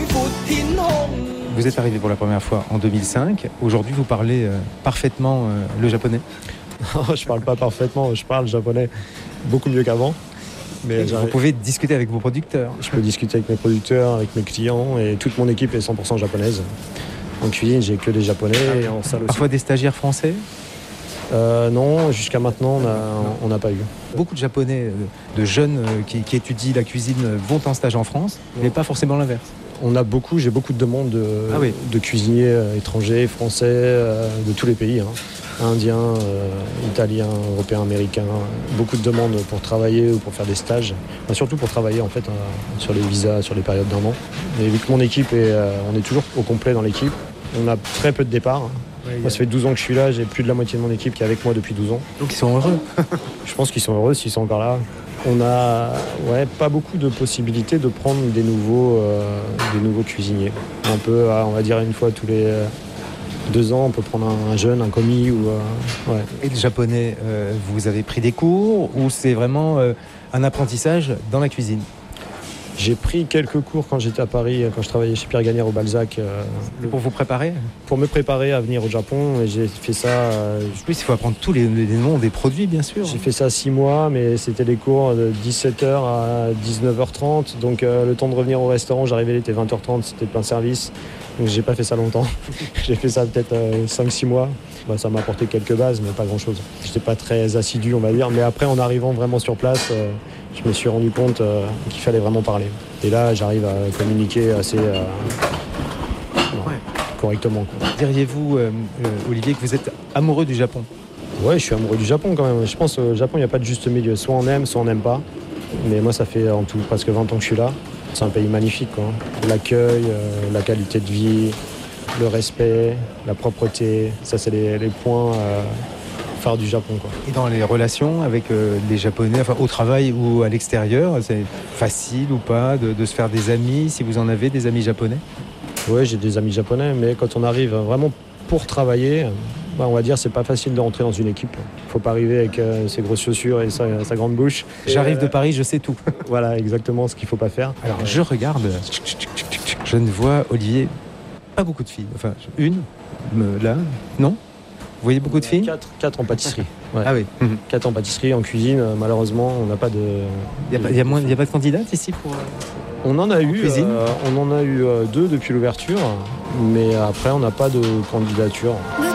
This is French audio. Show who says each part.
Speaker 1: Vous êtes arrivé pour la première fois en 2005. Aujourd'hui, vous parlez parfaitement le japonais.
Speaker 2: Je parle pas parfaitement, je parle japonais beaucoup mieux qu'avant. Mais
Speaker 1: vous pouvez discuter avec vos producteurs.
Speaker 2: Je peux discuter avec mes producteurs, avec mes clients, et toute mon équipe est 100% japonaise. En cuisine, j'ai que des japonais, et en salle aussi.
Speaker 1: Parfois des stagiaires français?
Speaker 2: Non, jusqu'à maintenant, on n'a pas eu.
Speaker 1: Beaucoup de japonais, de jeunes qui étudient la cuisine vont en stage en France, mais pas forcément l'inverse.
Speaker 2: J'ai beaucoup de demandes de cuisiniers étrangers, français, de tous les pays. Indiens, italiens, européens, américains. Beaucoup de demandes pour travailler ou pour faire des stages. Surtout pour travailler en fait sur les visas, sur les périodes d'1 an. Et vu que mon équipe on est toujours au complet dans l'équipe, on a très peu de départs. Moi, ça fait 12 ans que je suis là, j'ai plus de la moitié de mon équipe qui est avec moi depuis 12 ans.
Speaker 1: Donc ils sont heureux.
Speaker 2: Je pense qu'ils sont heureux s'ils sont encore là. On a pas beaucoup de possibilités de prendre des nouveaux cuisiniers. On peut, on va dire une fois tous les 2 ans, on peut prendre un jeune, un commis.
Speaker 1: Et le japonais, vous avez pris des cours ou c'est vraiment un apprentissage dans la cuisine?
Speaker 2: J'ai pris quelques cours quand j'étais à Paris, quand je travaillais chez Pierre Gagnère au Balzac.
Speaker 1: Pour vous préparer?
Speaker 2: Pour me préparer à venir au Japon. Et j'ai fait ça...
Speaker 1: Oui, il faut apprendre tous les noms des produits, bien sûr.
Speaker 2: J'ai fait ça 6 mois, mais c'était des cours de 17h à 19h30. Donc le temps de revenir au restaurant, j'arrivais, il était 20h30, c'était plein service. Donc j'ai pas fait ça longtemps. J'ai fait ça peut-être 5-6 mois. Ça m'a apporté quelques bases, mais pas grand-chose. J'étais pas très assidu, on va dire. Mais après, en arrivant vraiment sur place, je me suis rendu compte qu'il fallait vraiment parler. Et là, j'arrive à communiquer assez correctement.
Speaker 1: Diriez-vous, Olivier, que vous êtes amoureux du Japon?
Speaker 2: Ouais, je suis amoureux du Japon quand même. Je pense qu'au Japon, il n'y a pas de juste milieu. Soit on aime, soit on n'aime pas. Mais moi, ça fait en tout presque 20 ans que je suis là. C'est un pays magnifique, quoi. L'accueil, la qualité de vie, le respect, la propreté, ça c'est les points phares du Japon, quoi.
Speaker 1: Et dans les relations avec les Japonais, enfin, au travail ou à l'extérieur, c'est facile ou pas de se faire des amis, si vous en avez des amis japonais?
Speaker 2: Oui, j'ai des amis japonais, mais quand on arrive vraiment pour travailler, on va dire c'est pas facile de rentrer dans une équipe. Faut pas arriver avec ses grosses chaussures et sa grande bouche.
Speaker 1: J'arrive de Paris, je sais tout.
Speaker 2: Voilà, exactement ce qu'il faut pas faire.
Speaker 1: Alors je regarde, je ne vois, Olivier, pas beaucoup de filles. Enfin, une, là, non? Vous voyez beaucoup de filles?
Speaker 2: 4 en pâtisserie. Ouais.
Speaker 1: Ah oui.
Speaker 2: 4 en pâtisserie, en cuisine, malheureusement, on n'a pas de...
Speaker 1: Il n'y a pas de candidates ici pour...
Speaker 2: On en a eu,
Speaker 1: cuisine.
Speaker 2: On en a eu 2 depuis l'ouverture, mais après on n'a pas de candidature.